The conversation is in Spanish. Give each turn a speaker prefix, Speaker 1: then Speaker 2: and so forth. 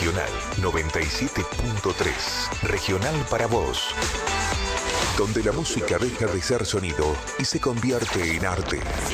Speaker 1: Nacional 97.3. Regional para vos. Donde la música deja de ser sonido y se convierte en arte.